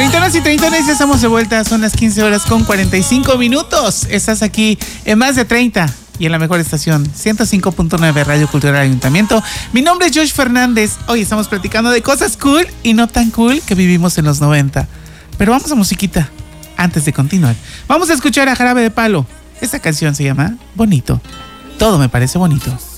Treintonas y treintones, ya estamos de vuelta. Son las 15 horas con 45 minutos. Estás aquí en Más de 30 y en la mejor estación, 105.9 Radio Cultural Ayuntamiento. Mi nombre es Josh Fernández. Hoy estamos platicando de cosas cool y no tan cool que vivimos en los 90. Pero vamos a musiquita antes de continuar. Vamos a escuchar a Jarabe de Palo. Esta canción se llama Bonito. Todo me parece bonito.